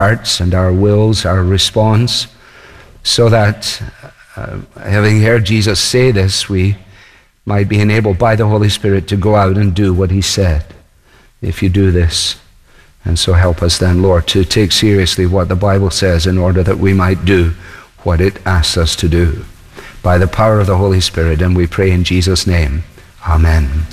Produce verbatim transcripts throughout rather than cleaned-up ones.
hearts and our wills, our response, so that uh, having heard Jesus say this, we might be enabled by the Holy Spirit to go out and do what he said. If you do this. And so help us then, Lord, to take seriously what the Bible says in order that we might do what it asks us to do. By the power of the Holy Spirit, and we pray in Jesus' name. Amen.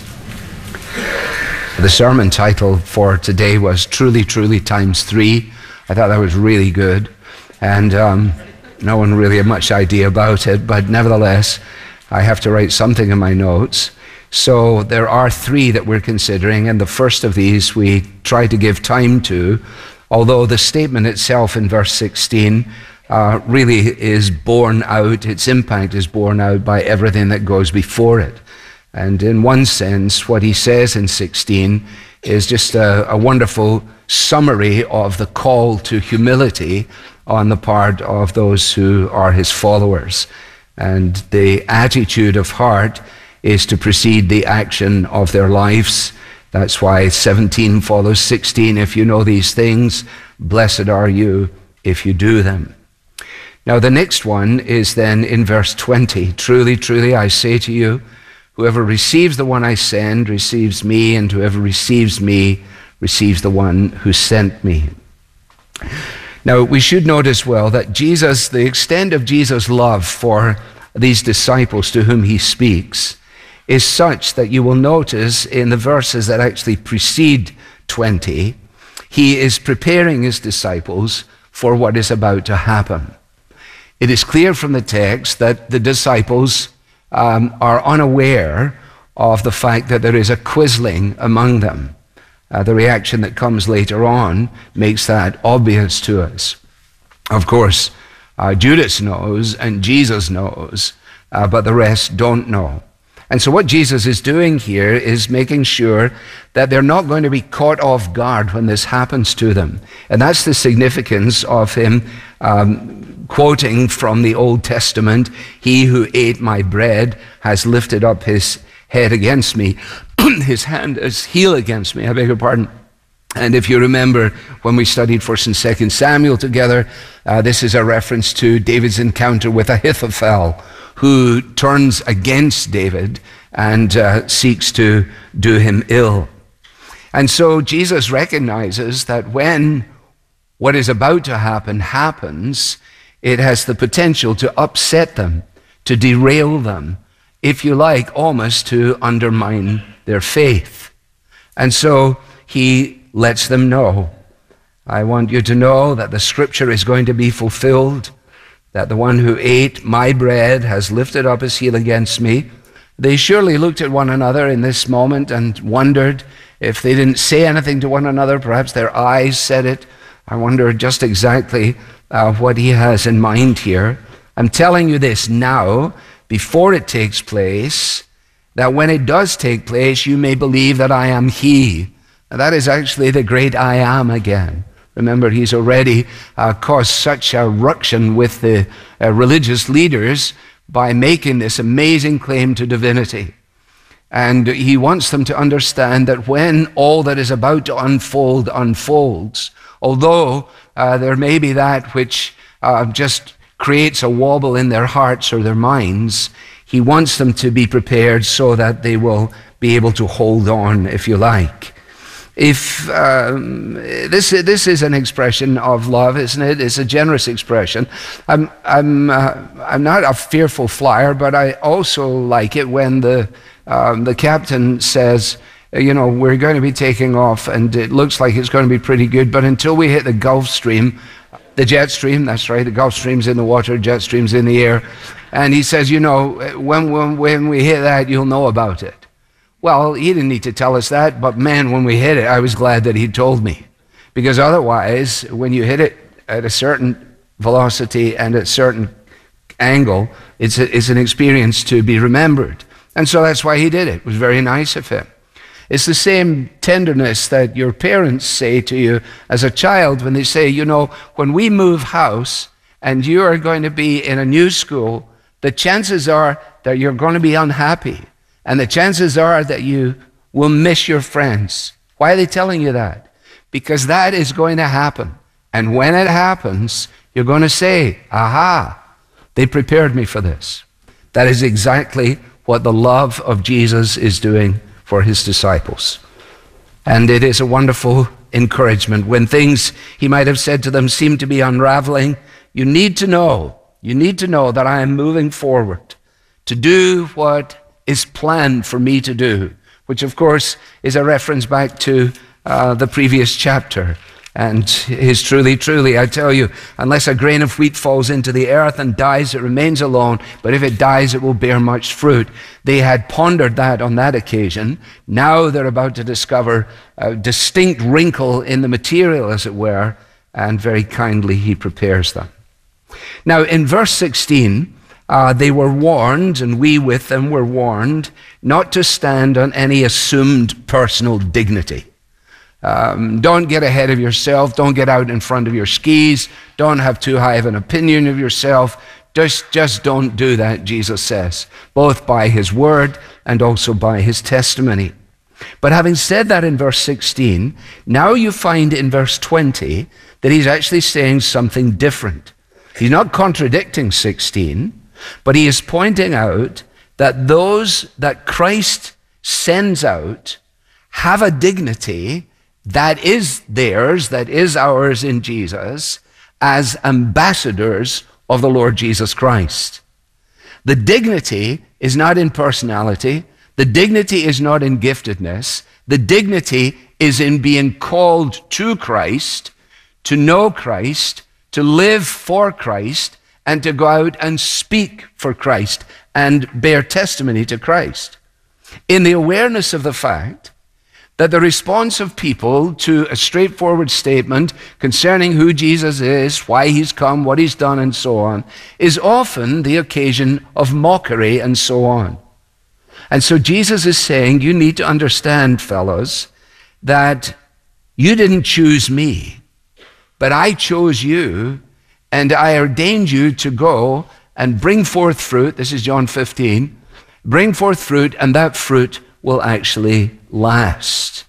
The sermon title for today was Truly, Truly times three. I thought that was really good. And um, no one really had much idea about it, but nevertheless, I have to write something in my notes. So there are three that we're considering, and the first of these we try to give time to, although the statement itself in verse sixteen uh, really is borne out, its impact is borne out by everything that goes before it. And in one sense, what he says in sixteen is just a, a wonderful summary of the call to humility on the part of those who are his followers. And the attitude of heart is to precede the action of their lives. That's why seventeen follows sixteen. If you know these things, blessed are you if you do them. Now the next one is then in verse twenty. Truly, truly, I say to you, whoever receives the one I send receives me, and whoever receives me receives the one who sent me. Now we should note as well that Jesus, the extent of Jesus' love for these disciples to whom he speaks is such that you will notice in the verses that actually precede twenty, he is preparing his disciples for what is about to happen. It is clear from the text that the disciples um, are unaware of the fact that there is a quizzling among them. Uh, the reaction that comes later on makes that obvious to us. Of course, uh, Judas knows and Jesus knows, uh, but the rest don't know. And so what Jesus is doing here is making sure that they're not going to be caught off guard when this happens to them. And that's the significance of him um, quoting from the Old Testament, he who ate my bread has lifted up his head against me, his hand, his heel against me, I beg your pardon. And if you remember when we studied First and Second Samuel together, uh, this is a reference to David's encounter with Ahithophel, who turns against David and uh, seeks to do him ill. And so Jesus recognizes that when what is about to happen happens, it has the potential to upset them, to derail them, if you like, almost to undermine their faith. And so he lets them know, I want you to know that the scripture is going to be fulfilled, that the one who ate my bread has lifted up his heel against me. They surely looked at one another in this moment and wondered if they didn't say anything to one another, perhaps their eyes said it. I wonder just exactly uh, what he has in mind here. I'm telling you this now, before it takes place, that when it does take place, you may believe that I am he. And that is actually the great I am again. Remember, he's already uh, caused such a ruction with the uh, religious leaders by making this amazing claim to divinity. And he wants them to understand that when all that is about to unfold unfolds, although uh, there may be that which uh, just creates a wobble in their hearts or their minds, he wants them to be prepared so that they will be able to hold on, if you like. If um, this this is an expression of love, isn't it? It's a generous expression. I'm I'm uh, I'm not a fearful flyer, but I also like it when the um, the captain says, you know, we're going to be taking off, and it looks like it's going to be pretty good, but until we hit the Gulf Stream, the jet stream, that's right, the Gulf Stream's in the water, jet stream's in the air, and he says, you know, when when when we hit that, you'll know about it. Well, he didn't need to tell us that, but man, when we hit it, I was glad that he told me. Because otherwise, when you hit it at a certain velocity and at a certain angle, it's, a, it's an experience to be remembered. And so that's why he did it. It was very nice of him. It's the same tenderness that your parents say to you as a child when they say, you know, when we move house and you are going to be in a new school, the chances are that you're going to be unhappy. And the chances are that you will miss your friends. Why are they telling you that? Because that is going to happen. And when it happens, you're going to say, aha, they prepared me for this. That is exactly what the love of Jesus is doing for his disciples. And it is a wonderful encouragement. When things he might have said to them seem to be unraveling, you need to know, you need to know that I am moving forward to do what is planned for me to do, which of course is a reference back to uh, the previous chapter. And is truly, truly, I tell you, unless a grain of wheat falls into the earth and dies, it remains alone. But if it dies, it will bear much fruit. They had pondered that on that occasion. Now they're about to discover a distinct wrinkle in the material, as it were, and very kindly he prepares them. Now, in verse sixteen, uh, they were warned, and we with them were warned, not to stand on any assumed personal dignity. Um, don't get ahead of yourself. Don't get out in front of your skis. Don't have too high of an opinion of yourself. Just, just don't do that, Jesus says, both by his word and also by his testimony. But having said that in verse sixteen, now you find in verse twenty that he's actually saying something different. He's not contradicting sixteen, but he is pointing out that those that Christ sends out have a dignity that is theirs, that is ours in Jesus, as ambassadors of the Lord Jesus Christ. The dignity is not in personality. The dignity is not in giftedness. The dignity is in being called to Christ, to know Christ, to live for Christ, and to go out and speak for Christ and bear testimony to Christ. In the awareness of the fact that the response of people to a straightforward statement concerning who Jesus is, why he's come, what he's done, and so on, is often the occasion of mockery and so on. And so Jesus is saying, you need to understand, fellows, that you didn't choose me, but I chose you, and I ordained you to go and bring forth fruit. This is John fifteen. Bring forth fruit, and that fruit will actually last.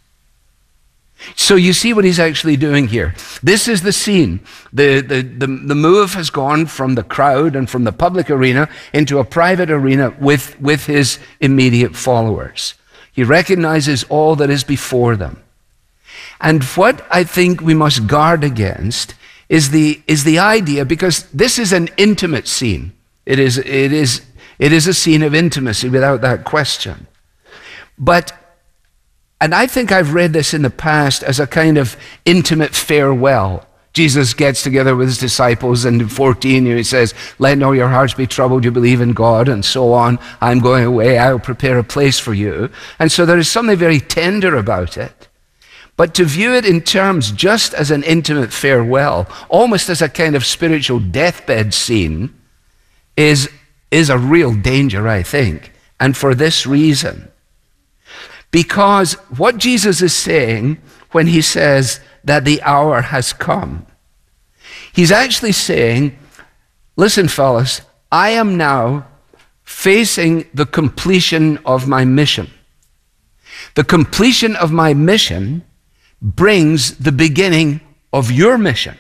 So you see what he's actually doing here. This is the scene. The, the, the, the move has gone from the crowd and from the public arena into a private arena with, with his immediate followers. He recognizes all that is before them. And what I think we must guard against is the, is the idea, because this is an intimate scene. It is, it is, it is a scene of intimacy without that question. But, and I think I've read this in the past as a kind of intimate farewell. Jesus gets together with his disciples, and in fourteen he says, let not your hearts be troubled, you believe in God, and so on. I'm going away, I'll prepare a place for you. And so there is something very tender about it. But to view it in terms just as an intimate farewell, almost as a kind of spiritual deathbed scene, is, is a real danger, I think. And for this reason. Because what Jesus is saying when he says that the hour has come, he's actually saying, listen, fellas, I am now facing the completion of my mission. The completion of my mission brings the beginning of your mission.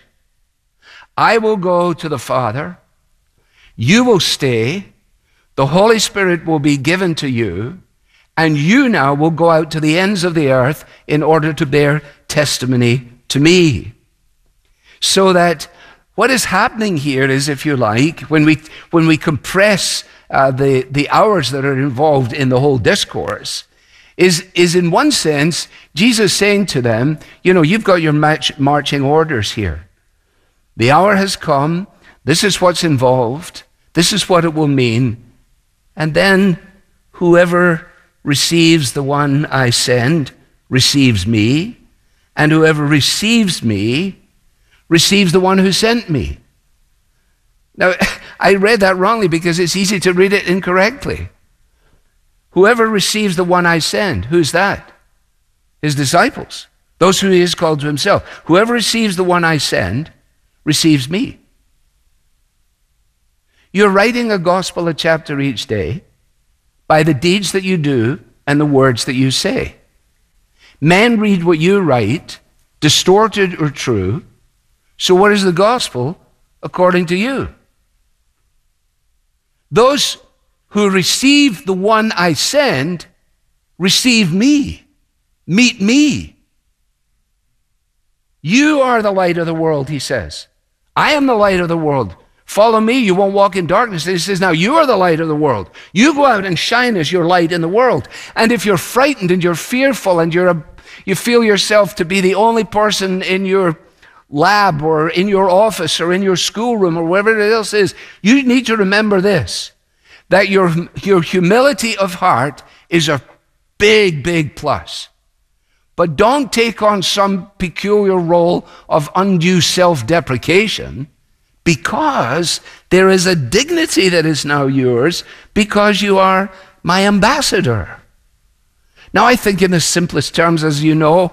I will go to the Father. You will stay. The Holy Spirit will be given to you. And you now will go out to the ends of the earth in order to bear testimony to me. So that what is happening here is, if you like, when we, when we compress uh, the, the hours that are involved in the whole discourse, is, is in one sense, Jesus saying to them, you know, you've got your march, marching orders here. The hour has come. This is what's involved. This is what it will mean. And then whoever receives the one I send receives me, and whoever receives me receives the one who sent me. Now, I read that wrongly because it's easy to read it incorrectly. Whoever receives the one I send, who's that? His disciples, those who he has called to himself. Whoever receives the one I send receives me. You're writing a gospel a chapter each day by the deeds that you do and the words that you say. Men read what you write, distorted or true, So what is the gospel according to you? Those who receive the one I send receive me, meet me. You are the light of the world, he says. I am the light of the world. Follow me, you won't walk in darkness. He says, now you are the light of the world. You go out and shine as your light in the world. And if you're frightened and you're fearful and you're a, you feel yourself to be the only person in your lab or in your office or in your schoolroom or wherever it else is, you need to remember this, that your, your humility of heart is a big, big plus. But don't take on some peculiar role of undue self-deprecation, because there is a dignity that is now yours because you are my ambassador. Now, I think in the simplest terms, as you know,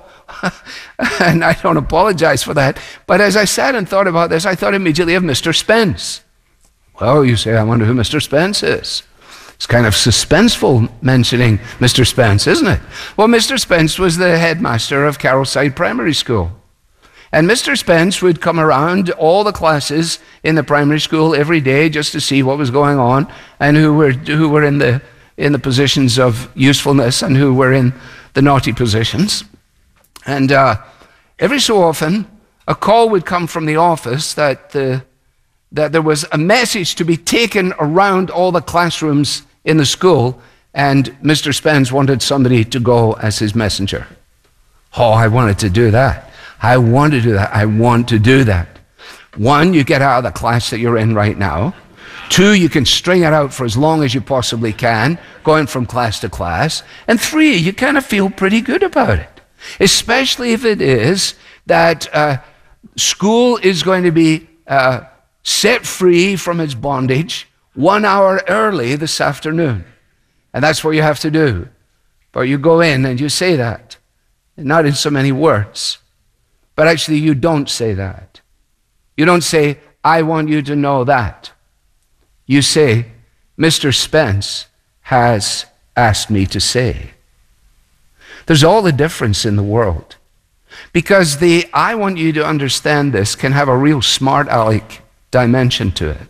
and I don't apologize for that, but as I sat and thought about this, I thought immediately of Mister Spence. Well, you say, I wonder who Mister Spence is. It's kind of suspenseful mentioning Mister Spence, isn't it? Well, Mister Spence was the headmaster of Carrollside Primary School. And Mister Spence would come around all the classes in the primary school every day just to see what was going on and who were who were in the in the positions of usefulness and who were in the naughty positions. And uh, every so often, a call would come from the office that the that there was a message to be taken around all the classrooms in the school, and Mister Spence wanted somebody to go as his messenger. Oh, I wanted to do that. I want to do that. I want to do that. One, you get out of the class that you're in right now. Two, you can string it out for as long as you possibly can, going from class to class. And three, you kind of feel pretty good about it, especially if it is that uh, school is going to be uh, set free from its bondage one hour early this afternoon. And that's what you have to do. But you go in and you say that, not in so many words, but actually you don't say that. You don't say, I want you to know that. You say, Mister Spence has asked me to say. There's all the difference in the world. Because the I want you to understand this can have a real smart aleck dimension to it.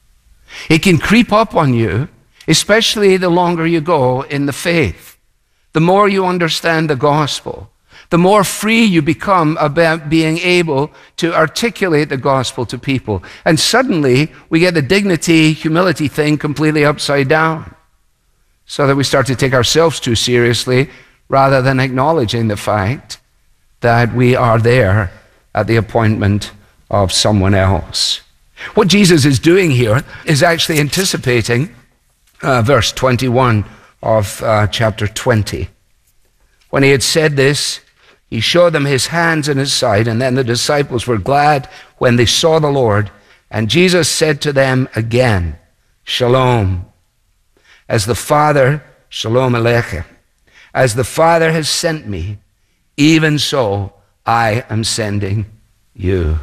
It can creep up on you, especially the longer you go in the faith. The more you understand the gospel, the more free you become about being able to articulate the gospel to people. And suddenly, we get the dignity, humility thing completely upside down, so that we start to take ourselves too seriously rather than acknowledging the fact that we are there at the appointment of someone else. What Jesus is doing here is actually anticipating uh, verse twenty-one of uh, chapter twenty. When he had said this, he showed them his hands and his side, and then the disciples were glad when they saw the Lord. And Jesus said to them again, Shalom. As the Father, Shalom Aleichem. As the Father has sent me, even so I am sending you.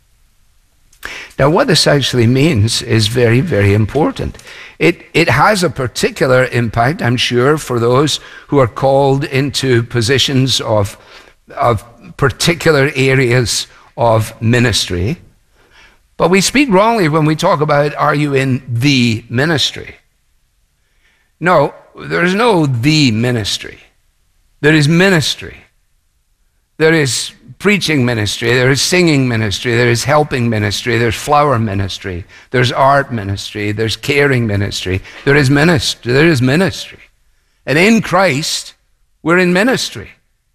Now, what this actually means is very, very important. It, it has a particular impact, I'm sure, for those who are called into positions of, of particular areas of ministry. But we speak wrongly when we talk about, are you in the ministry? No, there is no the ministry. There is ministry. There is preaching ministry, there is singing ministry, there is helping ministry, there's flower ministry, there's art ministry, there's caring ministry, there is ministry, there is ministry. And in Christ, we're in ministry.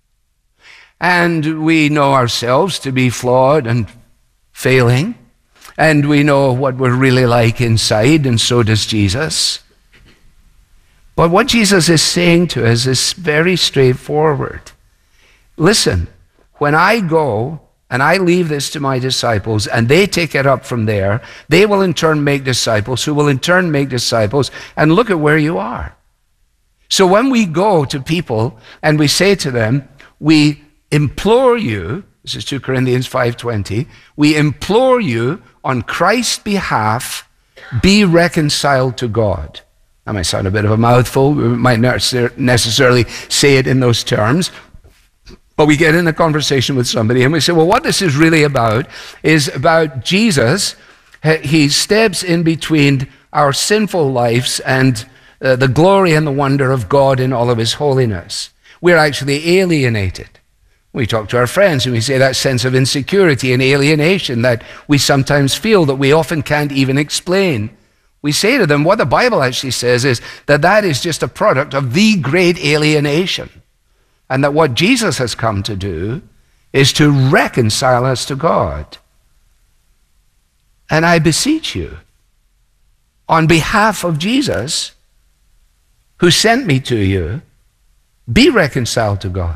And we know ourselves to be flawed and failing, and we know what we're really like inside, and so does Jesus. But what Jesus is saying to us is very straightforward. Listen, when I go and I leave this to my disciples and they take it up from there, they will in turn make disciples who will in turn make disciples, and look at where you are. So when we go to people and we say to them, we implore you, this is two Corinthians five twenty, we implore you on Christ's behalf, be reconciled to God. That might sound a bit of a mouthful. We might not necessarily say it in those terms. But we get in a conversation with somebody and we say, well, what this is really about is about Jesus. He steps in between our sinful lives and uh, the glory and the wonder of God in all of his holiness. We're actually alienated. We talk to our friends and we say that sense of insecurity and alienation that we sometimes feel that we often can't even explain. We say to them, what the Bible actually says is that that is just a product of the great alienation. And that what Jesus has come to do is to reconcile us to God. And I beseech you, on behalf of Jesus, who sent me to you, be reconciled to God.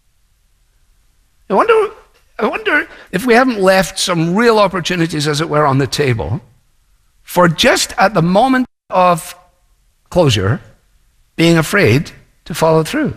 I wonder, I wonder if we haven't left some real opportunities, as it were, on the table for just at the moment of closure, being afraid to follow through.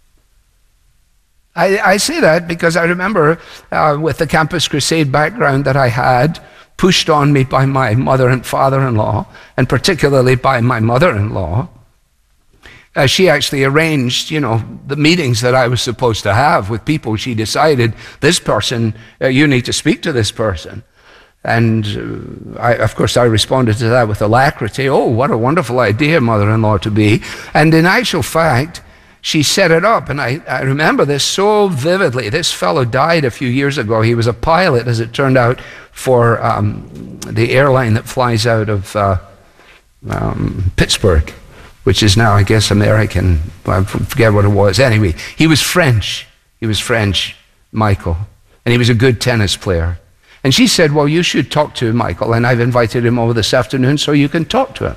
I, I say that because I remember uh, with the Campus Crusade background that I had, pushed on me by my mother and father-in-law, and particularly by my mother-in-law, uh, she actually arranged, you know, the meetings that I was supposed to have with people. She decided, this person, uh, you need to speak to this person. And uh, I, of course, I responded to that with alacrity. Oh, what a wonderful idea, mother-in-law to be. And in actual fact, she set it up, and I, I remember this so vividly. This fellow died a few years ago. He was a pilot, as it turned out, for um, the airline that flies out of uh, um, Pittsburgh, which is now, I guess, American. I forget what it was. Anyway, he was French. He was French, Michael, and he was a good tennis player. And she said, well, you should talk to Michael, and I've invited him over this afternoon so you can talk to him.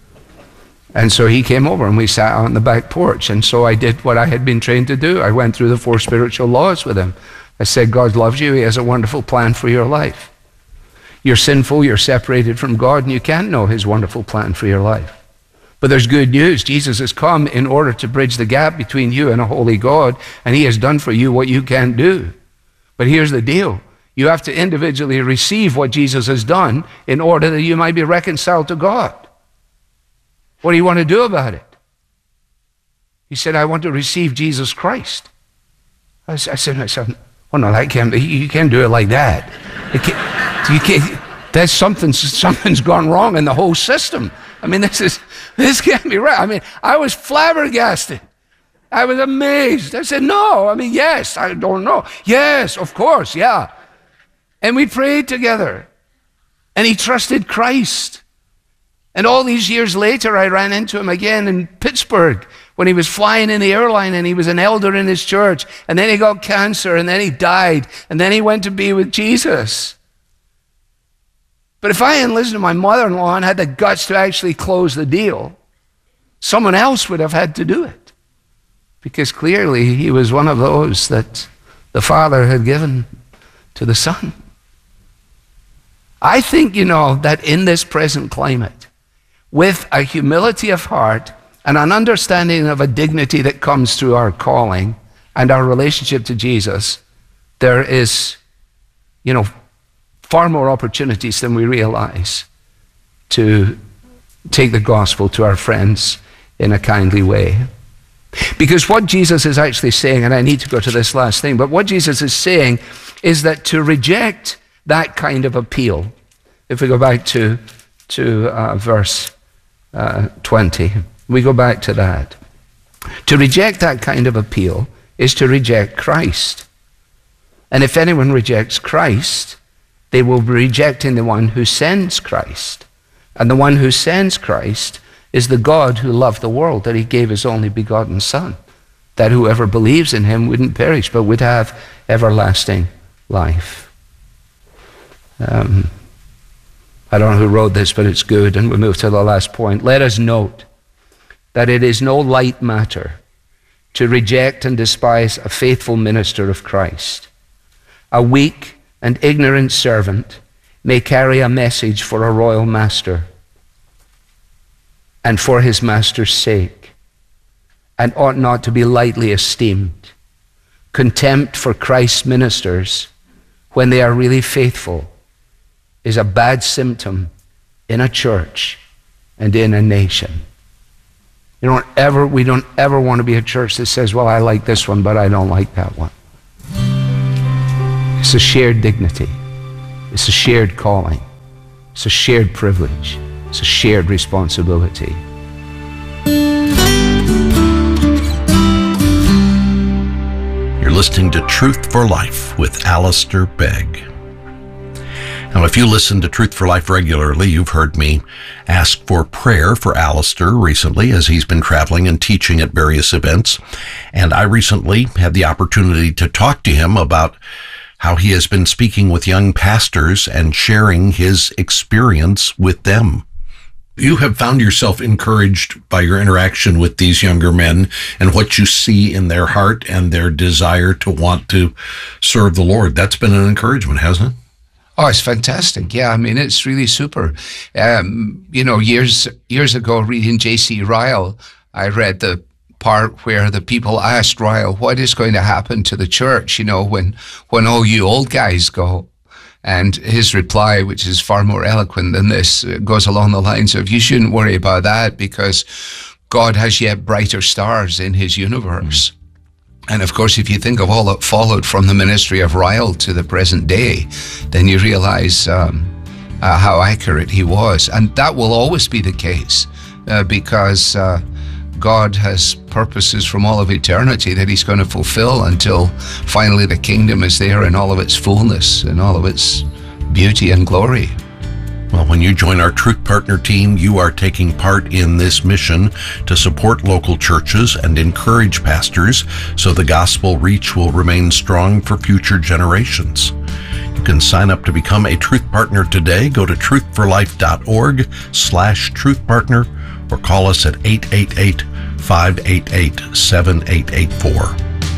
And so he came over and we sat on the back porch. And so I did what I had been trained to do. I went through the four spiritual laws with him. I said, God loves you. He has a wonderful plan for your life. You're sinful, you're separated from God, and you can't know his wonderful plan for your life. But there's good news. Jesus has come in order to bridge the gap between you and a holy God, and he has done for you what you can't do. But here's the deal. You have to individually receive what Jesus has done in order that you might be reconciled to God. What do you want to do about it? He said, I want to receive Jesus Christ. I said, I said, oh no, that can't be. You can't do it like that. You can't, you can't, that's something, something's gone wrong in the whole system. I mean, this is, this can't be right. I mean, I was flabbergasted. I was amazed. I said, no, I mean, yes, I don't know. Yes, of course, yeah. And we prayed together. And he trusted Christ. And all these years later, I ran into him again in Pittsburgh when he was flying in the airline, and he was an elder in his church. And then he got cancer, and then he died, and then he went to be with Jesus. But if I hadn't listened to my mother-in-law and had the guts to actually close the deal, someone else would have had to do it. Because clearly he was one of those that the Father had given to the Son. I think, you know, that in this present climate, with a humility of heart and an understanding of a dignity that comes through our calling and our relationship to Jesus, there is, you know, far more opportunities than we realize to take the gospel to our friends in a kindly way. Because what Jesus is actually saying, and I need to go to this last thing, but what Jesus is saying is that to reject that kind of appeal, if we go back to, to uh, verse uh, twenty, we go back to that. To reject that kind of appeal is to reject Christ. And if anyone rejects Christ, they will be rejecting the one who sends Christ. And the one who sends Christ is the God who loved the world, that he gave his only begotten Son, that whoever believes in him wouldn't perish, but would have everlasting life. Um, I don't know who wrote this, but it's good, and we move to the last point. Let us note that it is no light matter to reject and despise a faithful minister of Christ. A weak and ignorant servant may carry a message for a royal master, and for his master's sake, and ought not to be lightly esteemed. Contempt for Christ's ministers, when they are really faithful, is a bad symptom in a church and in a nation. You don't ever, we don't ever want to be a church that says, well, I like this one, but I don't like that one. It's a shared dignity. It's a shared calling. It's a shared privilege. It's a shared responsibility. You're listening to Truth for Life with Alistair Begg. Now, if you listen to Truth for Life regularly, you've heard me ask for prayer for Alistair recently as he's been traveling and teaching at various events. And I recently had the opportunity to talk to him about how he has been speaking with young pastors and sharing his experience with them. You have found yourself encouraged by your interaction with these younger men and what you see in their heart and their desire to want to serve the Lord. That's been an encouragement, hasn't it? Oh, it's fantastic. Yeah, I mean, it's really super. Um, you know, years years ago, reading J C Ryle, I read the part where the people asked Ryle, what is going to happen to the church, you know, when, when all you old guys go? And his reply, which is far more eloquent than this, goes along the lines of, you shouldn't worry about that because God has yet brighter stars in his universe. Mm. And of course, if you think of all that followed from the ministry of Ryle to the present day, then you realize um, uh, how accurate he was. And that will always be the case uh, because uh, God has purposes from all of eternity that he's going to fulfill until finally the kingdom is there in all of its fullness and all of its beauty and glory. Well, when you join our Truth Partner team, you are taking part in this mission to support local churches and encourage pastors so the gospel reach will remain strong for future generations. You can sign up to become a Truth Partner today. Go to truth for life dot org slash truth partner or call us at eight eight eight, five eight eight, seven eight eight four.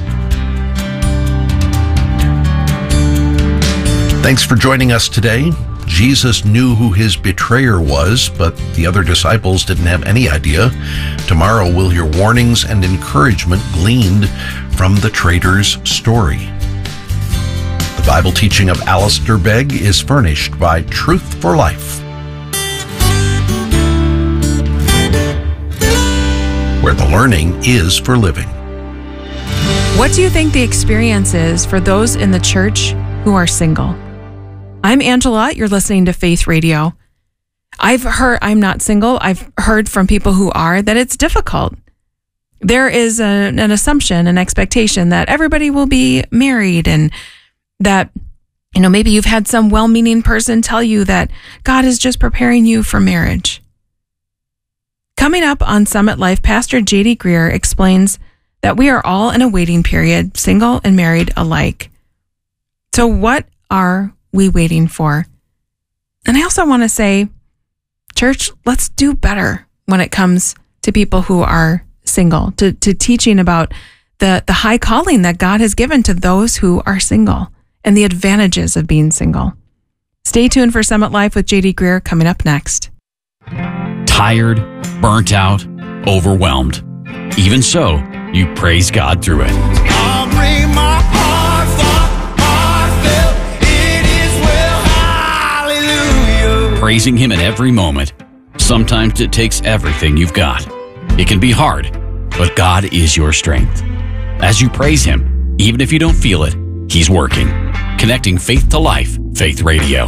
Thanks for joining us today. Jesus knew who his betrayer was, but the other disciples didn't have any idea. Tomorrow we'll hear warnings and encouragement gleaned from the traitor's story. The Bible teaching of Alistair Begg is furnished by Truth for Life, where the learning is for living. What do you think the experience is for those in the church who are single? I'm Angela. You're listening to Faith Radio. I've heard, I'm not single. I've heard from people who are that it's difficult. There is a, an assumption, an expectation that everybody will be married and that, you know, maybe you've had some well-meaning person tell you that God is just preparing you for marriage. Coming up on Summit Life, Pastor J D Greer explains that we are all in a waiting period, single and married alike. So what are we waiting for? And I also want to say, church, let's do better when it comes to people who are single, to, to teaching about the, the high calling that God has given to those who are single and the advantages of being single. Stay tuned for Summit Life with J D Greer coming up next. Tired, burnt out, overwhelmed. Even so, you praise God through it. I'll bring my praising him in every moment. Sometimes it takes everything you've got. It can be hard, but God is your strength. As you praise him, even if you don't feel it, he's working. Connecting faith to life, Faith Radio.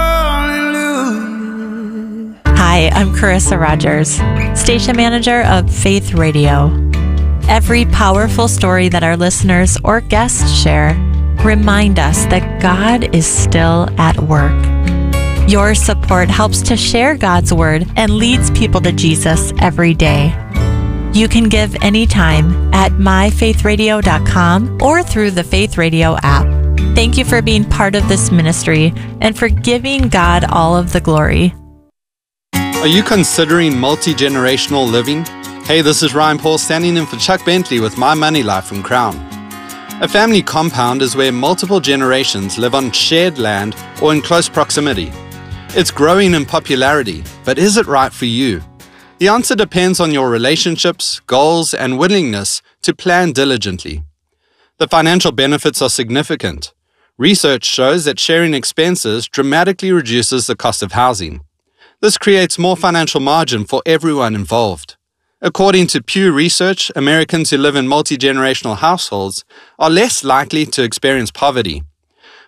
Hi, I'm Carissa Rogers, station manager of Faith Radio. Every powerful story that our listeners or guests share remind us that God is still at work. Your support helps to share God's word and leads people to Jesus every day. You can give anytime at my faith radio dot com or through the Faith Radio app. Thank you for being part of this ministry and for giving God all of the glory. Are you considering multi-generational living? Hey, this is Ryan Paul standing in for Chuck Bentley with My Money Life from Crown. A family compound is where multiple generations live on shared land or in close proximity. It's growing in popularity, but is it right for you? The answer depends on your relationships, goals, and willingness to plan diligently. The financial benefits are significant. Research shows that sharing expenses dramatically reduces the cost of housing. This creates more financial margin for everyone involved. According to Pew Research, Americans who live in multi-generational households are less likely to experience poverty.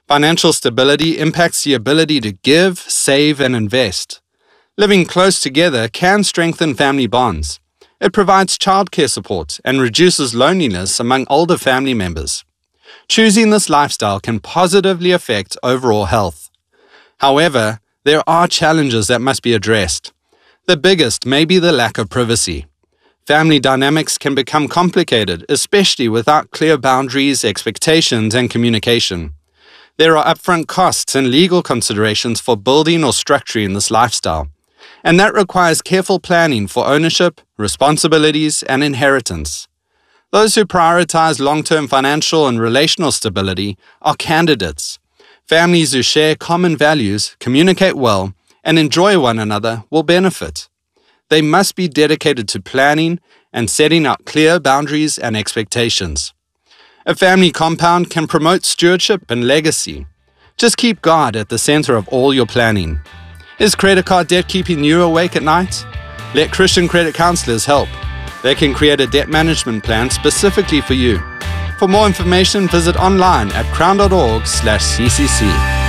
Financial stability impacts the ability to give, save, and invest. Living close together can strengthen family bonds. It provides childcare support and reduces loneliness among older family members. Choosing this lifestyle can positively affect overall health. However, there are challenges that must be addressed. The biggest may be the lack of privacy. Family dynamics can become complicated, especially without clear boundaries, expectations, and communication. There are upfront costs and legal considerations for building or structuring this lifestyle, and that requires careful planning for ownership, responsibilities, and inheritance. Those who prioritize long-term financial and relational stability are candidates. Families who share common values, communicate well, and enjoy one another will benefit. They must be dedicated to planning and setting out clear boundaries and expectations. A family compound can promote stewardship and legacy. Just keep God at the center of all your planning. Is credit card debt keeping you awake at night? Let Christian credit counselors help. They can create a debt management plan specifically for you. For more information, visit online at crown.org slash ccc.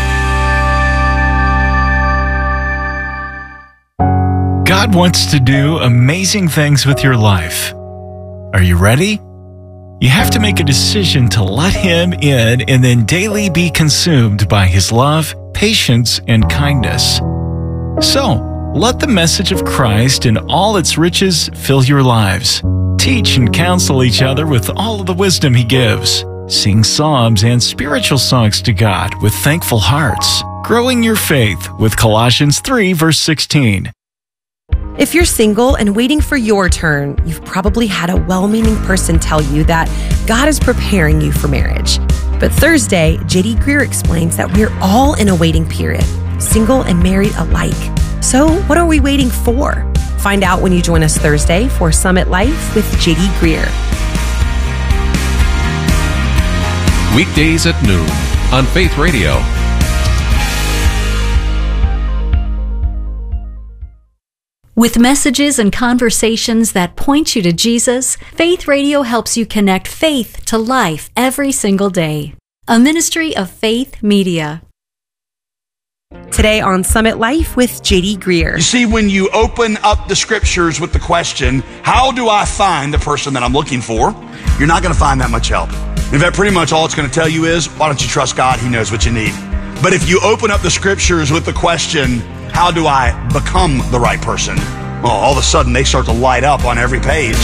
God wants to do amazing things with your life. Are you ready? You have to make a decision to let Him in and then daily be consumed by His love, patience, and kindness. So, let the message of Christ in all its riches fill your lives. Teach and counsel each other with all of the wisdom He gives. Sing psalms and spiritual songs to God with thankful hearts. Growing your faith with Colossians three, verse sixteen. If you're single and waiting for your turn, you've probably had a well-meaning person tell you that God is preparing you for marriage. But Thursday, J D Greer explains that we're all in a waiting period, single and married alike. So what are we waiting for? Find out when you join us Thursday for Summit Life with J D Greer. Weekdays at noon on Faith Radio. With messages and conversations that point you to Jesus, Faith Radio helps you connect faith to life every single day. A ministry of Faith Media. Today on Summit Life with J D Greer. You see, when you open up the scriptures with the question, how do I find the person that I'm looking for? You're not going to find that much help. In fact, pretty much all it's going to tell you is, why don't you trust God? He knows what you need. But if you open up the scriptures with the question, how do I become the right person? Well, all of a sudden they start to light up on every page.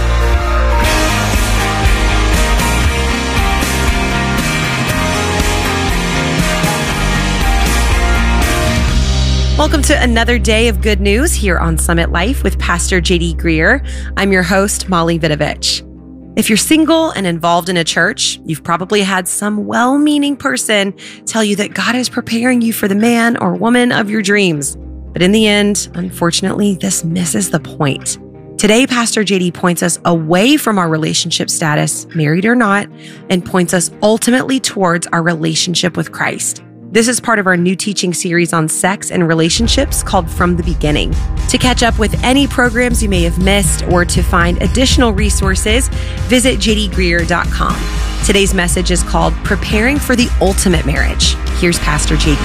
Welcome to another day of good news here on Summit Life with Pastor J D Greer. I'm your host, Molly Vidovich. If you're single and involved in a church, you've probably had some well-meaning person tell you that God is preparing you for the man or woman of your dreams. But in the end, unfortunately, this misses the point. Today, Pastor J D points us away from our relationship status, married or not, and points us ultimately towards our relationship with Christ. This is part of our new teaching series on sex and relationships called From the Beginning. To catch up with any programs you may have missed or to find additional resources, visit j d greer dot com. Today's message is called Preparing for the Ultimate Marriage. Here's Pastor J D.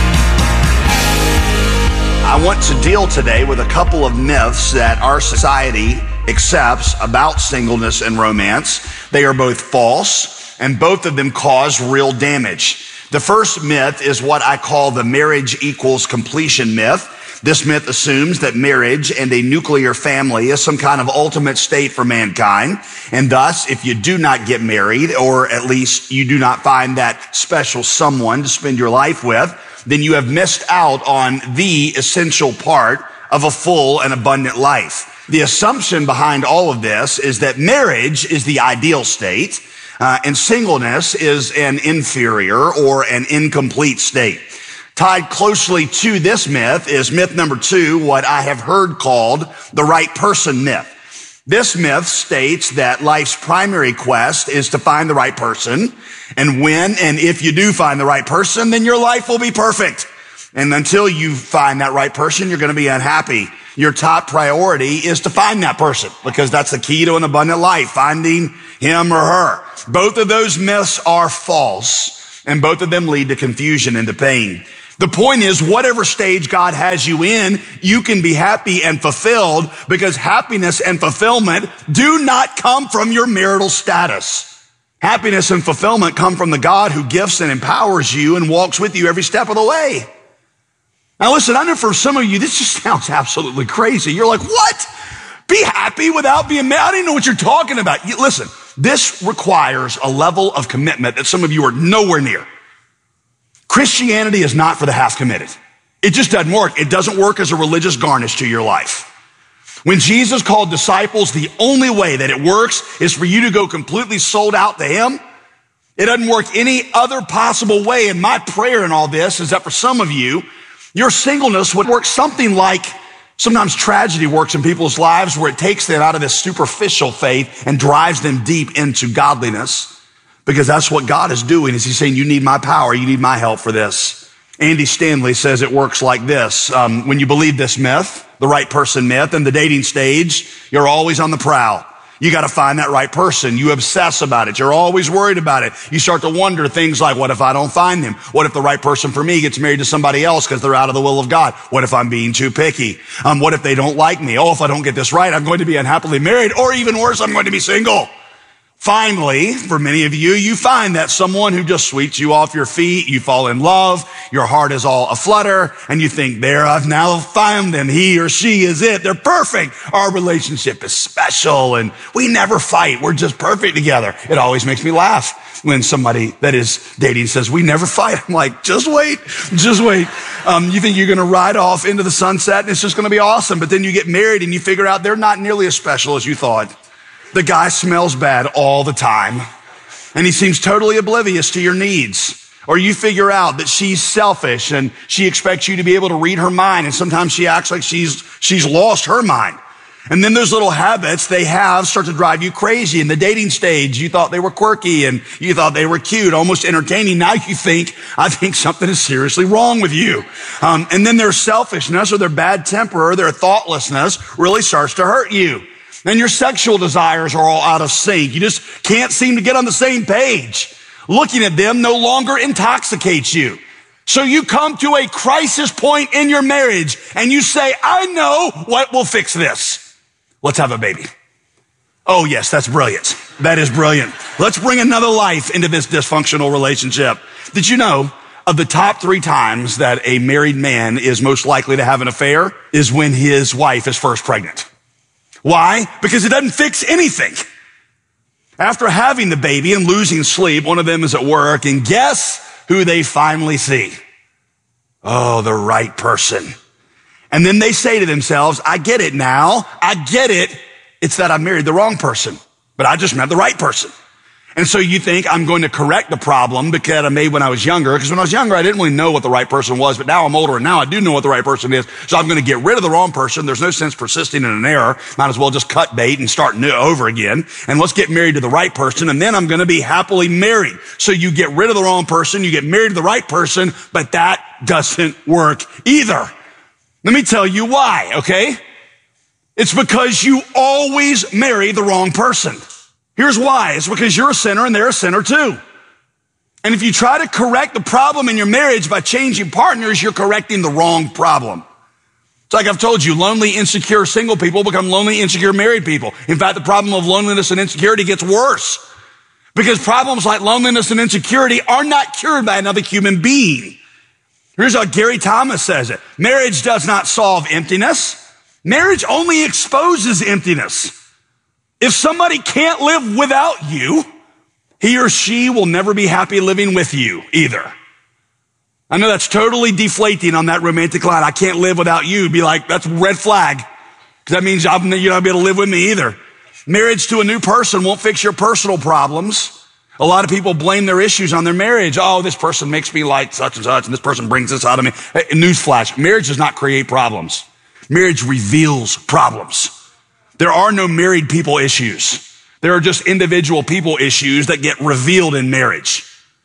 I want to deal today with a couple of myths that our society accepts about singleness and romance. They are both false, and both of them cause real damage. The first myth is what I call the marriage equals completion myth. This myth assumes that marriage and a nuclear family is some kind of ultimate state for mankind. And thus, if you do not get married, or at least you do not find that special someone to spend your life with, then you have missed out on the essential part of a full and abundant life. The assumption behind all of this is that marriage is the ideal state, uh, and singleness is an inferior or an incomplete state. Tied closely to this myth is myth number two, what I have heard called the right person myth. This myth states that life's primary quest is to find the right person. And when and if you do find the right person, then your life will be perfect. And until you find that right person, you're going to be unhappy. Your top priority is to find that person because that's the key to an abundant life, finding him or her. Both of those myths are false. and both of them lead to confusion and to pain. The point is, whatever stage God has you in, you can be happy and fulfilled, because happiness and fulfillment do not come from your marital status. Happiness and fulfillment come from the God who gifts and empowers you and walks with you every step of the way. Now listen, I know for some of you, this just sounds absolutely crazy. You're like, what? Be happy without being mad? I don't even know what you're talking about. You, listen, this requires a level of commitment that some of you are nowhere near. Christianity is not for the half committed. It just doesn't work. It doesn't work as a religious garnish to your life. When Jesus called disciples, the only way that it works is for you to go completely sold out to him. It doesn't work any other possible way. And my prayer in all this is that for some of you, your singleness would work something like sometimes tragedy works in people's lives, where it takes them out of this superficial faith and drives them deep into godliness. Because that's what God is doing, is he's saying, you need my power, you need my help for this. Andy Stanley says it works like this. Um, when you believe this myth, the right person myth, in the dating stage, you're always on the prowl. You got to find that right person. You obsess about it. You're always worried about it. You start to wonder things like, what if I don't find them? What if the right person for me gets married to somebody else because they're out of the will of God? What if I'm being too picky? Um, what if they don't like me? Oh, if I don't get this right, I'm going to be unhappily married, or even worse, I'm going to be single. Finally, for many of you, you find that someone who just sweeps you off your feet. You fall in love. Your heart is all aflutter, and you think, there, I've now found them. He or she is it. They're perfect. Our relationship is special, and we never fight. We're just perfect together. It always makes me laugh when somebody that is dating says, we never fight. I'm like, just wait, just wait. Um, you think you're going to ride off into the sunset, and it's just going to be awesome. But then you get married, and you figure out they're not nearly as special as you thought. The guy smells bad all the time, and he seems totally oblivious to your needs. Or you figure out that she's selfish and she expects you to be able to read her mind, and sometimes she acts like she's she's lost her mind. And then those little habits they have start to drive you crazy. In the dating stage, you thought they were quirky and you thought they were cute, almost entertaining. Now you think, I think something is seriously wrong with you. Um, and then their selfishness or their bad temper or their thoughtlessness really starts to hurt you. And your sexual desires are all out of sync. You just can't seem to get on the same page. Looking at them no longer intoxicates you. So you come to a crisis point in your marriage and you say, I know what will fix this. Let's have a baby. Oh yes, that's brilliant. That is brilliant. Let's bring another life into this dysfunctional relationship. Did you know of the top three times that a married man is most likely to have an affair is when his wife is first pregnant? Why? Because it doesn't fix anything. After having the baby and losing sleep, one of them is at work, and guess who they finally see? Oh, the right person. And then they say to themselves, I get it now. I get it. It's that I married the wrong person, but I just met the right person. And so you think I'm going to correct the problem that I made when I was younger, because when I was younger, I didn't really know what the right person was, but now I'm older and now I do know what the right person is. So I'm going to get rid of the wrong person. There's no sense persisting in an error. Might as well just cut bait and start new over again. And let's get married to the right person. And then I'm going to be happily married. So you get rid of the wrong person. You get married to the right person, but that doesn't work either. Let me tell you why, okay? It's because you always marry the wrong person. Here's why. It's because you're a sinner and they're a sinner too. And if you try to correct the problem in your marriage by changing partners, you're correcting the wrong problem. It's like I've told you, lonely, insecure single people become lonely, insecure married people. In fact, the problem of loneliness and insecurity gets worse because problems like loneliness and insecurity are not cured by another human being. Here's how Gary Thomas says it. Marriage does not solve emptiness. Marriage only exposes emptiness. If somebody can't live without you, he or she will never be happy living with you either. I know that's totally deflating on that romantic line. I can't live without you. Be like, that's a red flag. Because that means you're not going to be able to live with me either. Marriage to a new person won't fix your personal problems. A lot of people blame their issues on their marriage. Oh, this person makes me like such and such, and this person brings this out of me. Hey, newsflash, marriage does not create problems. Marriage reveals problems. There are no married people issues. There are just individual people issues that get revealed in marriage.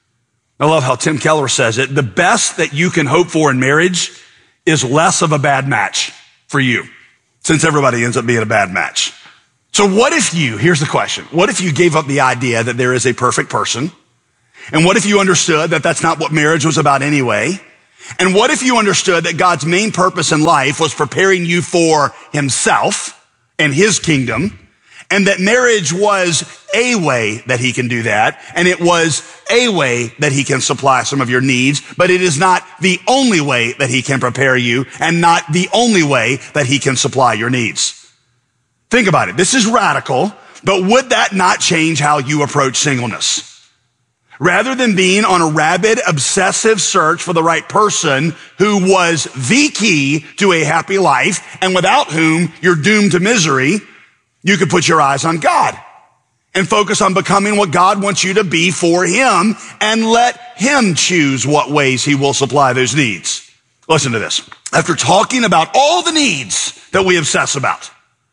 I love how Tim Keller says it. The best that you can hope for in marriage is less of a bad match for you, since everybody ends up being a bad match. So what if you, here's the question, what if you gave up the idea that there is a perfect person And what if you understood that that's not what marriage was about anyway? And what if you understood that God's main purpose in life was preparing you for himself and his kingdom, and that marriage was a way that he can do that, and it was a way that he can supply some of your needs, but it is not the only way that he can prepare you and not the only way that he can supply your needs. Think about it. This is radical, but would that not change how you approach singleness? Rather than being on a rabid, obsessive search for the right person who was the key to a happy life and without whom you're doomed to misery, you could put your eyes on God and focus on becoming what God wants you to be for him and let him choose what ways he will supply those needs. Listen to this. After talking about all the needs that we obsess about,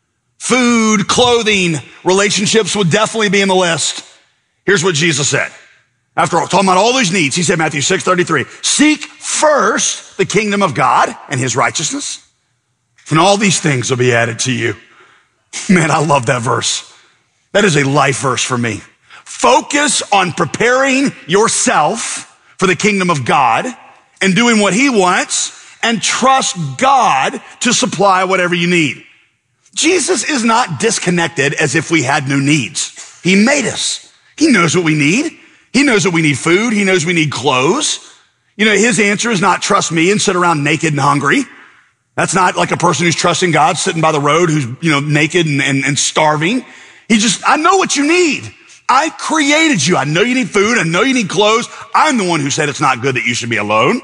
food, clothing, relationships would definitely be in the list. Here's what Jesus said. After talking about all those needs, he said, Matthew six thirty-three, seek first the kingdom of God and his righteousness, and all these things will be added to you. Man, I love that verse. That is a life verse for me. Focus on preparing yourself for the kingdom of God and doing what he wants, and trust God to supply whatever you need. Jesus is not disconnected as if we had no needs. He made us. He knows what we need. He knows that we need food. He knows we need clothes. You know, his answer is not trust me and sit around naked and hungry. That's not like a person who's trusting God sitting by the road who's, you know, naked and, and, and starving. He just, I know what you need. I created you. I know you need food. I know you need clothes. I'm the one who said it's not good that you should be alone.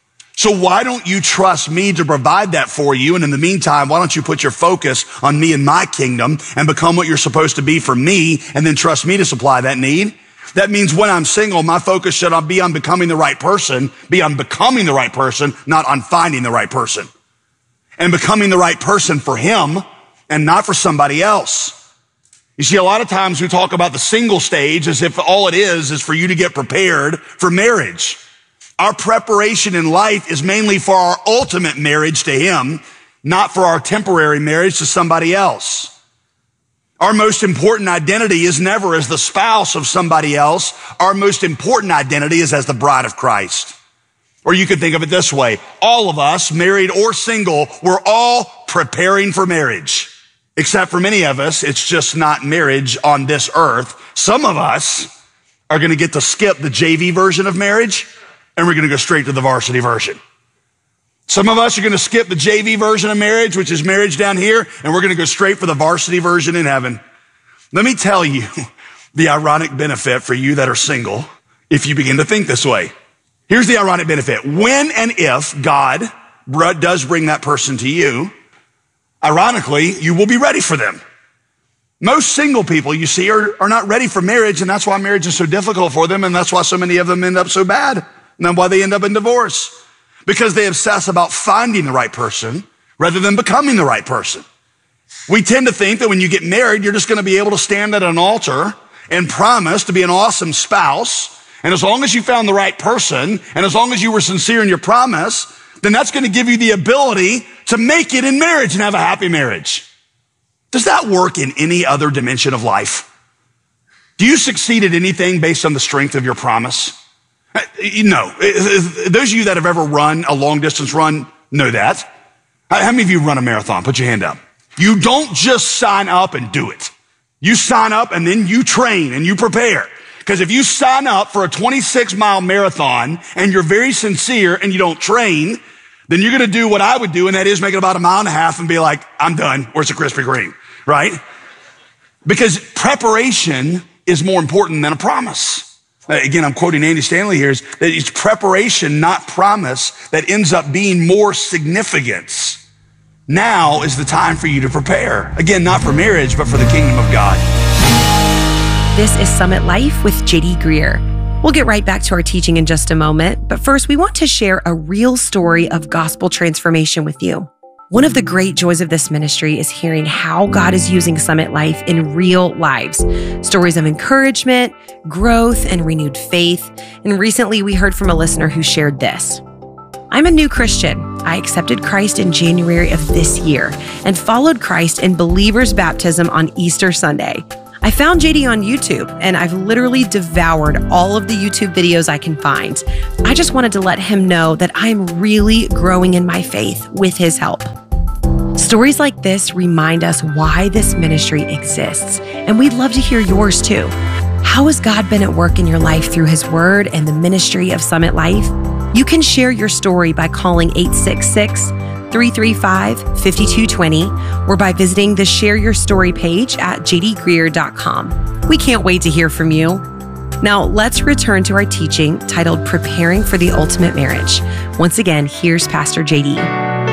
So why don't you trust me to provide that for you? And in the meantime, why don't you put your focus on me and my kingdom and become what you're supposed to be for me, and then trust me to supply that need? That means when I'm single, my focus should be on becoming the right person, be on becoming the right person, not on finding the right person. And becoming the right person for him and not for somebody else. You see, a lot of times we talk about the single stage as if all it is is for you to get prepared for marriage. Our preparation in life is mainly for our ultimate marriage to him, not for our temporary marriage to somebody else. Our most important identity is never as the spouse of somebody else. Our most important identity is as the bride of Christ. Or you could think of it this way. All of us, married or single, we're all preparing for marriage. Except for many of us, it's just not marriage on this earth. Some of us are going to get to skip the J V version of marriage, and we're going to go straight to the varsity version. Some of us are going to skip the J V version of marriage, which is marriage down here, and we're going to go straight for the varsity version in heaven. Let me tell you the ironic benefit for you that are single if you begin to think this way. Here's the ironic benefit. When and if God does bring that person to you, ironically, you will be ready for them. Most single people, you see, are, are not ready for marriage, and that's why marriage is so difficult for them, and that's why so many of them end up so bad, and that's why they end up in divorce. Because they obsess about finding the right person rather than becoming the right person. We tend to think that when you get married, you're just going to be able to stand at an altar and promise to be an awesome spouse. And as long as you found the right person, and as long as you were sincere in your promise, then that's going to give you the ability to make it in marriage and have a happy marriage. Does that work in any other dimension of life? Do you succeed at anything based on the strength of your promise? No. Those of you that have ever run a long distance run know that. How many of you run a marathon? Put your hand up. You don't just sign up and do it. You sign up and then you train and you prepare. Because if you sign up for a twenty-six mile marathon and you're very sincere and you don't train, then you're going to do what I would do, and that is make it about a mile and a half and be like, I'm done. Where's the Krispy Kreme? Right? Because preparation is more important than a promise. Again, I'm quoting Andy Stanley here, is that it's preparation, not promise, that ends up being more significance. Now is the time for you to prepare. Again, not for marriage, but for the kingdom of God. This is Summit Life with J D Greer. We'll get right back to our teaching in just a moment, but first we want to share a real story of gospel transformation with you. One of the great joys of this ministry is hearing how God is using Summit Life in real lives. Stories of encouragement, growth, and renewed faith. And recently we heard from a listener who shared this. I'm a new Christian. I accepted Christ in January of this year and followed Christ in believer's baptism on Easter Sunday. I found J D on YouTube, and I've literally devoured all of the YouTube videos I can find. I just wanted to let him know that I'm really growing in my faith with his help. Stories like this remind us why this ministry exists, and we'd love to hear yours too. How has God been at work in your life through his word and the ministry of Summit Life? You can share your story by calling eight six six, three three five, five two two zero or by visiting the Share Your Story page at j d greer dot com. We can't wait to hear from you. Now, let's return to our teaching titled Preparing for the Ultimate Marriage. Once again, here's Pastor J D.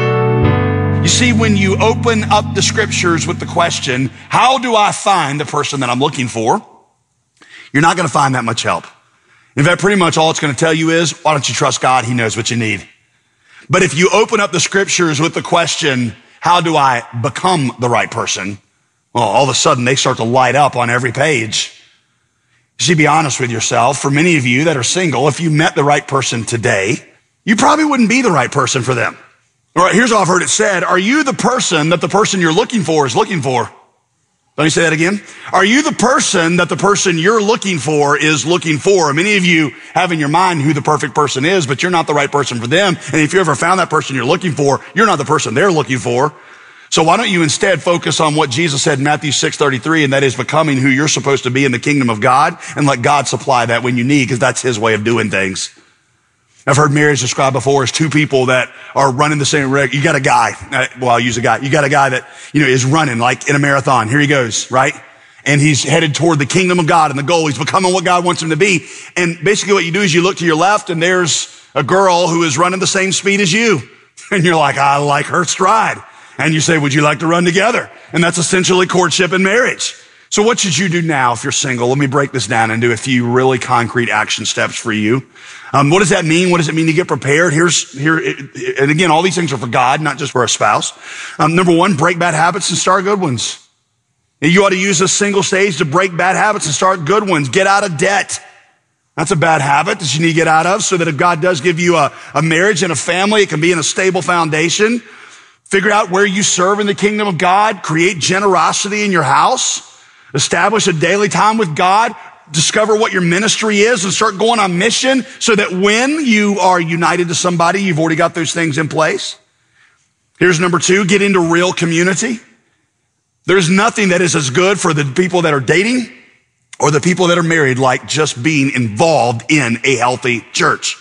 You see, when you open up the scriptures with the question, how do I find the person that I'm looking for? You're not going to find that much help. In fact, pretty much all it's going to tell you is, why don't you trust God? He knows what you need. But if you open up the scriptures with the question, how do I become the right person? Well, all of a sudden they start to light up on every page. You see, be honest with yourself. For many of you that are single, if you met the right person today, you probably wouldn't be the right person for them. All right, here's how I've heard it said. Are you the person that the person you're looking for is looking for? Let me say that again. Are you the person that the person you're looking for is looking for? Many of you have in your mind who the perfect person is, but you're not the right person for them. And if you ever found that person you're looking for, you're not the person they're looking for. So why don't you instead focus on what Jesus said in Matthew six thirty-three, and that is becoming who you're supposed to be in the kingdom of God, and let God supply that when you need, because that's his way of doing things. I've heard marriage described before as two people that are running the same race. You got a guy, well, I'll use a guy. You got a guy that, you know, is running like in a marathon. Here he goes, right? And he's headed toward the kingdom of God and the goal. He's becoming what God wants him to be. And basically what you do is you look to your left and there's a girl who is running the same speed as you. And you're like, I like her stride. And you say, would you like to run together? And that's essentially courtship and marriage. So what should you do now if you're single? Let me break this down and do a few really concrete action steps for you. Um, what does that mean? What does it mean to get prepared? Here's here, and again, all these things are for God, not just for a spouse. Um, number one, break bad habits and start good ones. And you ought to use this single stage to break bad habits and start good ones. Get out of debt. That's a bad habit that you need to get out of, so that if God does give you a, a marriage and a family, it can be in a stable foundation. Figure out where you serve in the kingdom of God. Create generosity in your house. Establish a daily time with God. Discover what your ministry is and start going on mission, so that when you are united to somebody, you've already got those things in place. Here's number two, get into real community. There's nothing that is as good for the people that are dating or the people that are married like just being involved in a healthy church.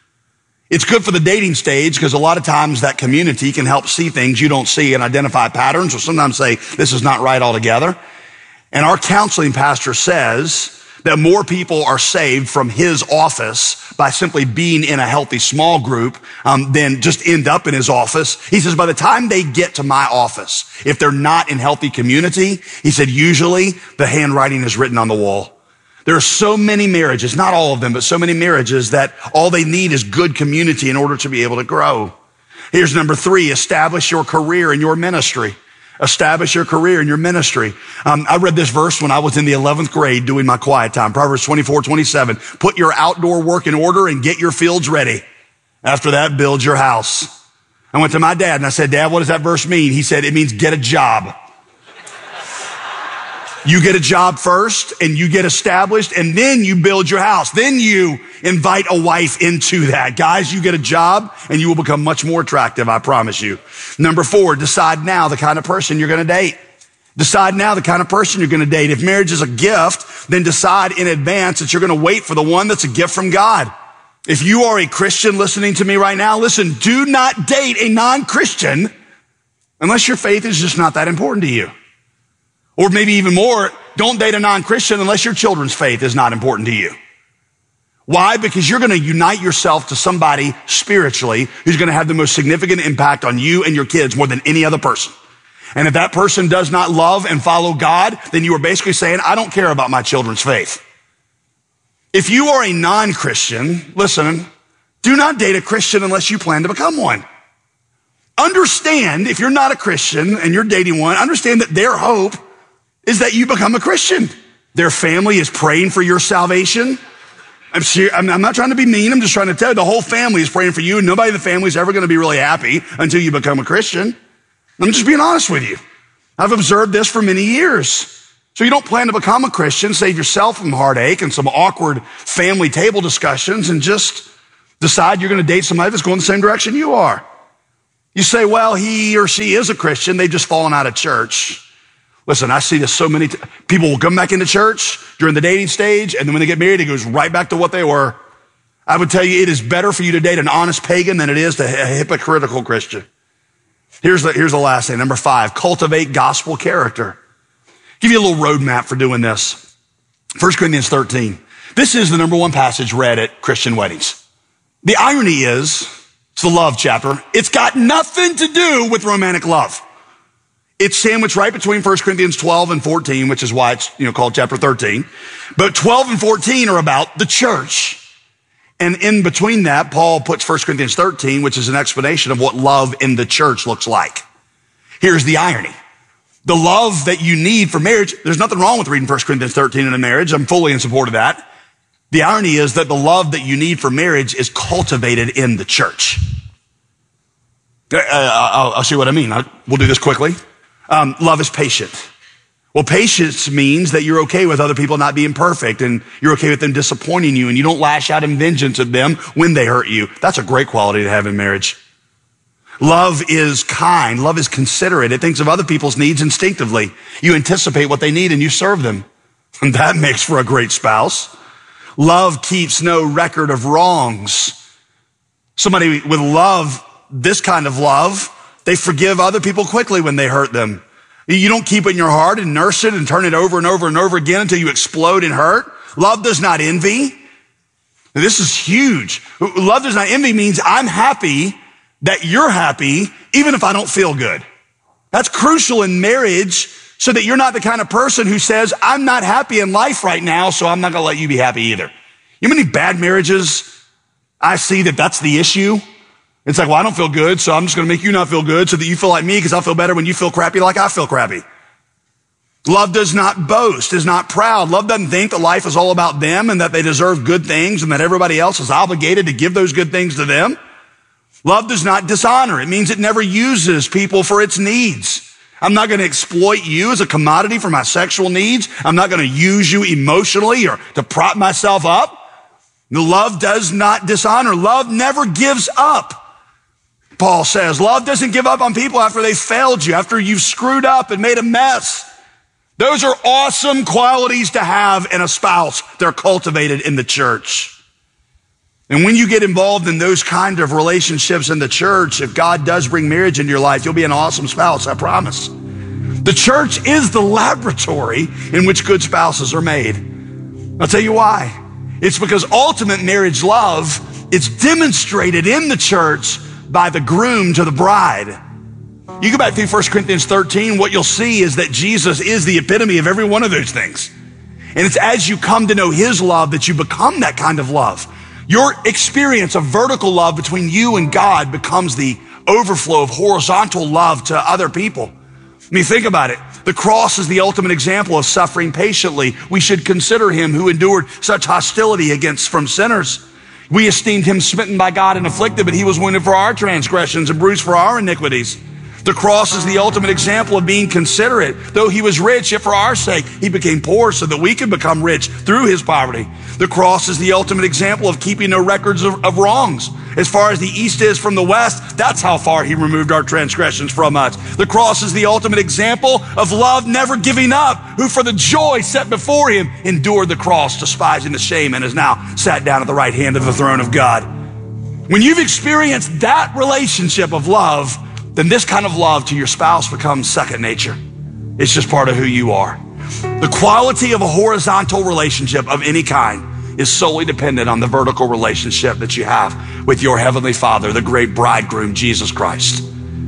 It's good for the dating stage because a lot of times that community can help see things you don't see and identify patterns, or sometimes say, this is not right altogether. And our counseling pastor says that more people are saved from his office by simply being in a healthy small group um, than just end up in his office. He says by the time they get to my office, if they're not in healthy community, he said usually the handwriting is written on the wall. There are so many marriages, not all of them, but so many marriages that all they need is good community in order to be able to grow. Here's number three, establish your career and your ministry. Establish your career in your ministry. Um, I read this verse when I was in the eleventh grade doing my quiet time. Proverbs twenty-four twenty-seven. Put your outdoor work in order and get your fields ready. After that, build your house. I went to my dad and I said, Dad, what does that verse mean? He said, it means get a job. You get a job first and you get established and then you build your house. Then you invite a wife into that. Guys, you get a job and you will become much more attractive, I promise you. Number four, decide now the kind of person you're going to date. Decide now the kind of person you're going to date. If marriage is a gift, then decide in advance that you're going to wait for the one that's a gift from God. If you are a Christian listening to me right now, listen, do not date a non-Christian unless your faith is just not that important to you. Or maybe even more, don't date a non-Christian unless your children's faith is not important to you. Why? Because you're going to unite yourself to somebody spiritually who's going to have the most significant impact on you and your kids more than any other person. And if that person does not love and follow God, then you are basically saying, I don't care about my children's faith. If you are a non-Christian, listen, do not date a Christian unless you plan to become one. Understand, if you're not a Christian and you're dating one, understand that their hope is that you become a Christian. Their family is praying for your salvation. I'm, ser- I'm not trying to be mean. I'm just trying to tell you the whole family is praying for you. And nobody in the family is ever going to be really happy until you become a Christian. I'm just being honest with you. I've observed this for many years. So you don't plan to become a Christian, save yourself from heartache and some awkward family table discussions, and just decide you're going to date somebody that's going the same direction you are. You say, well, he or she is a Christian. They've just fallen out of church. Listen, I see this so many t- people will come back into church during the dating stage, and then when they get married, it goes right back to what they were. I would tell you it is better for you to date an honest pagan than it is to a hypocritical Christian. Here's the, here's the last thing. Number five, cultivate gospel character. Give you a little roadmap for doing this. First Corinthians thirteen. This is the number one passage read at Christian weddings. The irony is, it's the love chapter. It's got nothing to do with romantic love. It's sandwiched right between First Corinthians twelve and fourteen, which is why it's, you know, called chapter thirteen. But twelve and fourteen are about the church. And in between that, Paul puts First Corinthians thirteen, which is an explanation of what love in the church looks like. Here's the irony. The love that you need for marriage, there's nothing wrong with reading First Corinthians thirteen in a marriage. I'm fully in support of that. The irony is that the love that you need for marriage is cultivated in the church. Uh, I'll, I'll see what I mean. I'll, we'll do this quickly. Um, love is patient. Well, patience means that you're okay with other people not being perfect, and you're okay with them disappointing you, and you don't lash out in vengeance at them when they hurt you. That's a great quality to have in marriage. Love is kind. Love is considerate. It thinks of other people's needs instinctively. You anticipate what they need and you serve them. And that makes for a great spouse. Love keeps no record of wrongs. Somebody with love, this kind of love, they forgive other people quickly when they hurt them. You don't keep it in your heart and nurse it and turn it over and over and over again until you explode in hurt. Love does not envy. This is huge. Love does not envy means I'm happy that you're happy, even if I don't feel good. That's crucial in marriage, so that you're not the kind of person who says, I'm not happy in life right now, so I'm not going to let you be happy either. You know how many bad marriages I see that that's the issue? It's like, well, I don't feel good, so I'm just going to make you not feel good so that you feel like me, because I'll feel better when you feel crappy like I feel crappy. Love does not boast, is not proud. Love doesn't think that life is all about them and that they deserve good things and that everybody else is obligated to give those good things to them. Love does not dishonor. It means it never uses people for its needs. I'm not going to exploit you as a commodity for my sexual needs. I'm not going to use you emotionally or to prop myself up. The love does not dishonor. Love never gives up. Paul says, love doesn't give up on people after they failed you, after you've screwed up and made a mess. Those are awesome qualities to have in a spouse. They're cultivated in the church. And when you get involved in those kind of relationships in the church, if God does bring marriage into your life, you'll be an awesome spouse, I promise. The church is the laboratory in which good spouses are made. I'll tell you why. It's because ultimate marriage love is demonstrated in the church by the groom to the bride. You go back through First Corinthians thirteen, what you'll see is that Jesus is the epitome of every one of those things. And it's as you come to know his love that you become that kind of love. Your experience of vertical love between you and God becomes the overflow of horizontal love to other people. I mean, think about it. The cross is the ultimate example of suffering patiently. We should consider him who endured such hostility against from sinners. We esteemed him smitten by God and afflicted, but he was wounded for our transgressions and bruised for our iniquities. The cross is the ultimate example of being considerate. Though he was rich, yet for our sake, he became poor so that we could become rich through his poverty. The cross is the ultimate example of keeping no records of, of wrongs. As far as the east is from the west, that's how far he removed our transgressions from us. The cross is the ultimate example of love never giving up, who for the joy set before him endured the cross, despising the shame, and is now sat down at the right hand of the throne of God. When you've experienced that relationship of love, then this kind of love to your spouse becomes second nature. It's just part of who you are. The quality of a horizontal relationship of any kind is solely dependent on the vertical relationship that you have with your heavenly Father, the great bridegroom, Jesus Christ.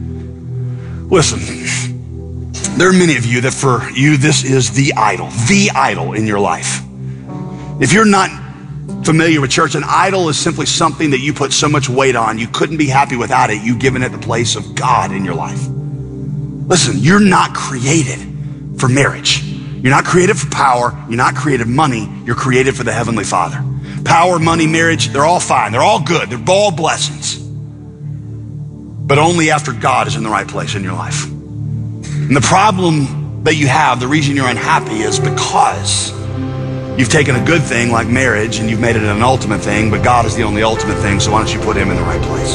Listen, there are many of you that for you, this is the idol, the idol in your life. If you're not familiar with church, an idol is simply something that you put so much weight on, you couldn't be happy without it. You've given it the place of God in your life. Listen, you're not created for marriage. You're not created for power. You're not created money. You're created for the Heavenly Father. Power, money, marriage, they're all fine. They're all good. They're all blessings. But only after God is in the right place in your life. And the problem that you have, the reason you're unhappy is because you've taken a good thing like marriage and you've made it an ultimate thing, but God is the only ultimate thing, so why don't you put him in the right place?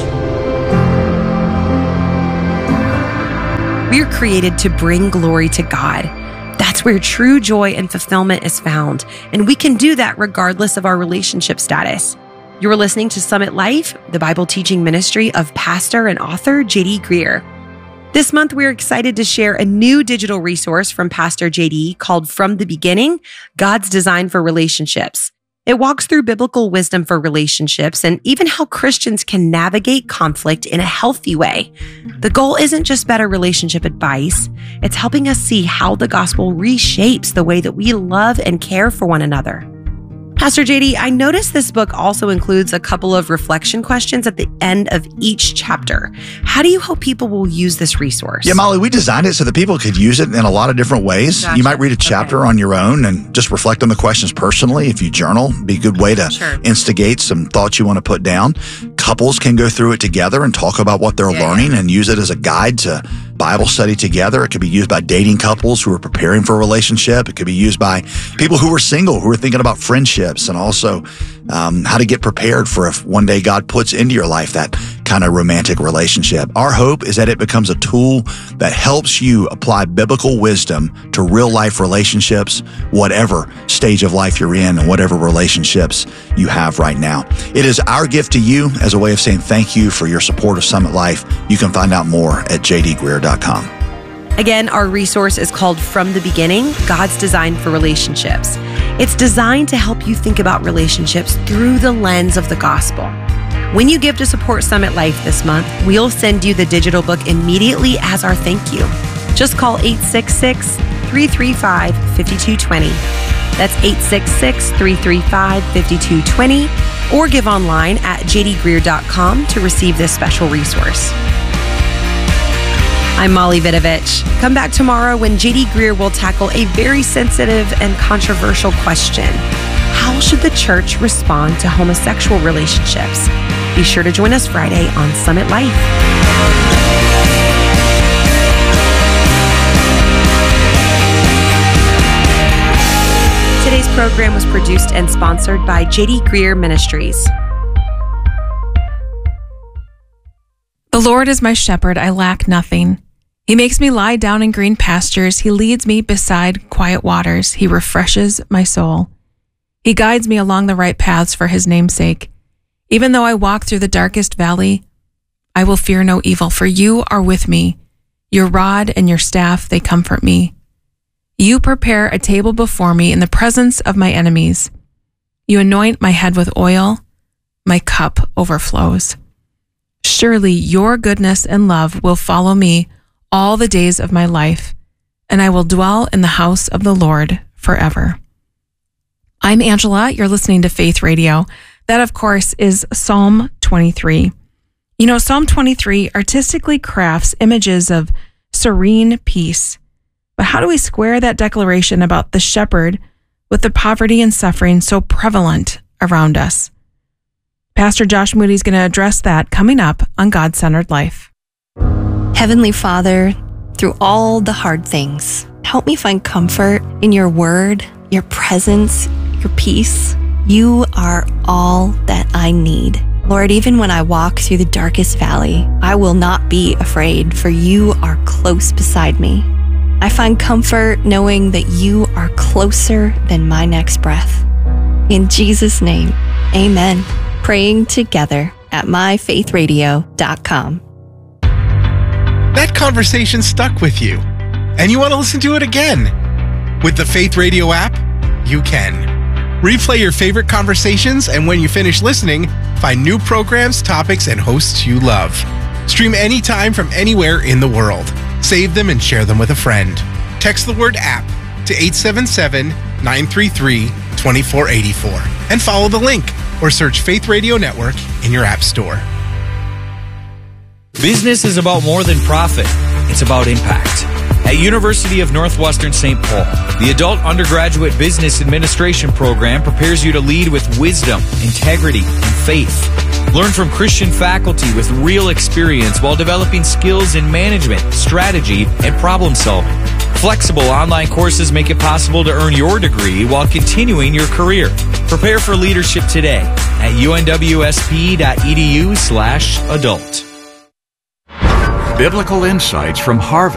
We're created to bring glory to God. That's where true joy and fulfillment is found, and we can do that regardless of our relationship status. You're listening to Summit Life, the Bible teaching ministry of pastor and author J D Greear. This month, we're excited to share a new digital resource from Pastor J D called From the Beginning, God's Design for Relationships. It walks through biblical wisdom for relationships and even how Christians can navigate conflict in a healthy way. The goal isn't just better relationship advice, it's helping us see how the gospel reshapes the way that we love and care for one another. Pastor J D, I noticed this book also includes a couple of reflection questions at the end of each chapter. How do you hope people will use this resource? Yeah, Molly, we designed it so that people could use it in a lot of different ways. Gotcha. You might read a chapter okay. on your own and just reflect on the questions personally. If you journal, it'd be a good way to sure. instigate some thoughts you want to put down. Couples can go through it together and talk about what they're yeah, learning yeah. and use it as a guide to Bible study together. It could be used by dating couples who are preparing for a relationship. It could be used by people who are single, who are thinking about friendships, and also um, how to get prepared for if one day God puts into your life that kind of romantic relationship. Our hope is that it becomes a tool that helps you apply biblical wisdom to real life relationships, whatever stage of life you're in and whatever relationships you have right now. It is our gift to you as a way of saying thank you for your support of Summit Life. You can find out more at j d greear dot com. Again, our resource is called From the Beginning, God's Design for Relationships. It's designed to help you think about relationships through the lens of the gospel. When you give to support Summit Life this month, we'll send you the digital book immediately as our thank you. Just call eight six six, three three five, five two two zero. That's eight six six, three three five, five two two zero, or give online at j d greear dot com to receive this special resource. I'm Molly Vidovich. Come back tomorrow when J D Greear will tackle a very sensitive and controversial question. How should the church respond to homosexual relationships? Be sure to join us Friday on Summit Life. Today's program was produced and sponsored by J D Greear Ministries. The Lord is my shepherd, I lack nothing. He makes me lie down in green pastures. He leads me beside quiet waters. He refreshes my soul. He guides me along the right paths for his name's sake. Even though I walk through the darkest valley, I will fear no evil, for you are with me. Your rod and your staff, they comfort me. You prepare a table before me in the presence of my enemies. You anoint my head with oil. My cup overflows. Surely your goodness and love will follow me all the days of my life, and I will dwell in the house of the Lord forever. I'm Angela. You're listening to Faith Radio. That, of course, is Psalm twenty-three. You know, Psalm twenty-three artistically crafts images of serene peace. But how do we square that declaration about the shepherd with the poverty and suffering so prevalent around us? Pastor Josh Moody is going to address that coming up on God-Centered Life. Heavenly Father, through all the hard things, help me find comfort in your word, your presence, your peace. You are all that I need. Lord, even when I walk through the darkest valley, I will not be afraid, for you are close beside me. I find comfort knowing that you are closer than my next breath. In Jesus' name, amen. Praying together at my faith radio dot com. That conversation stuck with you, and you want to listen to it again. With the Faith Radio app, you can. Replay your favorite conversations, and when you finish listening, find new programs, topics, and hosts you love. Stream anytime from anywhere in the world. Save them and share them with a friend. Text the word app to eight seven seven, nine three three, two four eight four and follow the link, or search Faith Radio Network in your app store. Business is about more than profit. It's about impact. At University of Northwestern Saint Paul, the Adult Undergraduate Business Administration program prepares you to lead with wisdom, integrity, and faith. Learn from Christian faculty with real experience while developing skills in management, strategy, and problem solving. Flexible online courses make it possible to earn your degree while continuing your career. Prepare for leadership today at unwsp.edu slash adult. Biblical insights from Harvest.